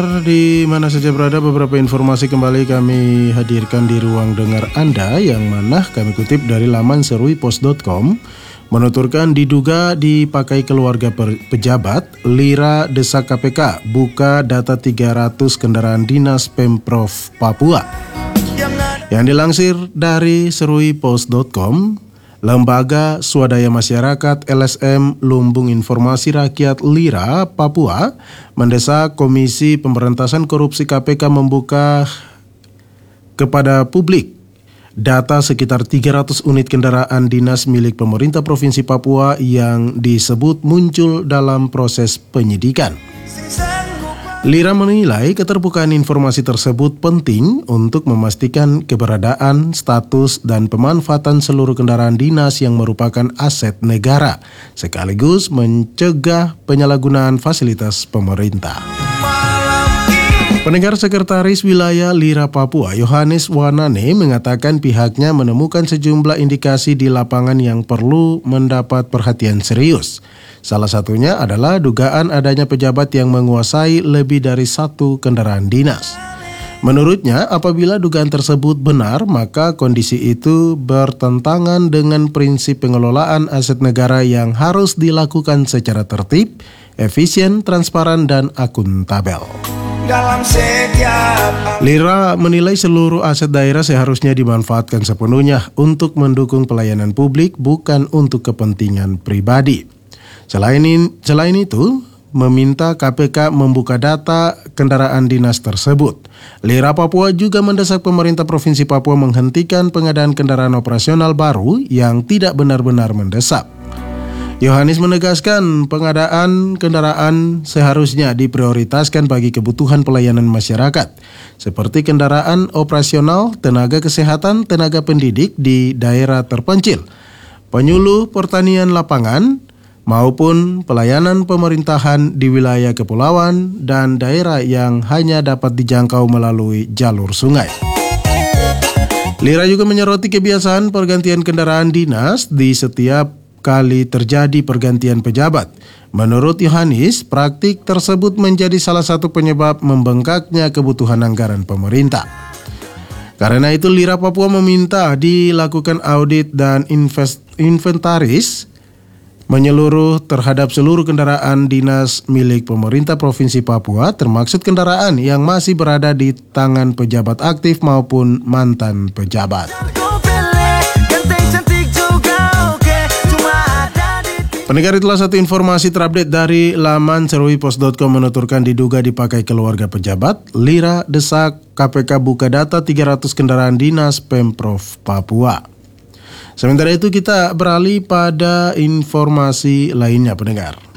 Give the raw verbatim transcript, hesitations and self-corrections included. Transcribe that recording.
Di mana saja berada, beberapa informasi kembali kami hadirkan di ruang dengar Anda, yang mana kami kutip dari laman seruipos dot com, menuturkan diduga dipakai keluarga pejabat, Lira desak K P K buka data tiga ratus kendaraan dinas Pemprov Papua. Yang dilansir dari seruipos dot com, Lembaga Swadaya Masyarakat L S M Lumbung Informasi Rakyat Lira Papua mendesak Komisi Pemberantasan Korupsi K P K membuka kepada publik data sekitar tiga ratus unit kendaraan dinas milik pemerintah Provinsi Papua yang disebut muncul dalam proses penyidikan. Lira menilai keterbukaan informasi tersebut penting untuk memastikan keberadaan, status, dan pemanfaatan seluruh kendaraan dinas yang merupakan aset negara, sekaligus mencegah penyalahgunaan fasilitas pemerintah. Pendengar, Sekretaris Wilayah Lira Papua, Yohanes Wanane, mengatakan pihaknya menemukan sejumlah indikasi di lapangan yang perlu mendapat perhatian serius. Salah satunya adalah dugaan adanya pejabat yang menguasai lebih dari satu kendaraan dinas. Menurutnya, apabila dugaan tersebut benar, maka kondisi itu bertentangan dengan prinsip pengelolaan aset negara yang harus dilakukan secara tertib, efisien, transparan, dan akuntabel. Dalam setiap... Lira menilai seluruh aset daerah seharusnya dimanfaatkan sepenuhnya untuk mendukung pelayanan publik, bukan untuk kepentingan pribadi. Selain, in, selain itu, meminta K P K membuka data kendaraan dinas tersebut. Lira Papua juga mendesak pemerintah Provinsi Papua menghentikan pengadaan kendaraan operasional baru yang tidak benar-benar mendesak. Yohanes menegaskan pengadaan kendaraan seharusnya diprioritaskan bagi kebutuhan pelayanan masyarakat, seperti kendaraan operasional, tenaga kesehatan, tenaga pendidik di daerah terpencil, penyuluh pertanian lapangan, maupun pelayanan pemerintahan di wilayah kepulauan dan daerah yang hanya dapat dijangkau melalui jalur sungai. Lira juga menyoroti kebiasaan pergantian kendaraan dinas di setiap kali terjadi pergantian pejabat. Menurut Yohanes, praktik tersebut menjadi salah satu penyebab membengkaknya kebutuhan anggaran pemerintah. Karena itu, Lira Papua meminta dilakukan audit dan invest, inventaris menyeluruh terhadap seluruh kendaraan dinas milik pemerintah Provinsi Papua, termaksud kendaraan yang masih berada di tangan pejabat aktif maupun mantan pejabat. Pendengar, itulah satu informasi terupdate dari laman seruipos dot com, menuturkan diduga dipakai keluarga pejabat, Lira desak K P K buka data tiga ratus kendaraan dinas Pemprov Papua. Sementara itu kita beralih pada informasi lainnya, pendengar.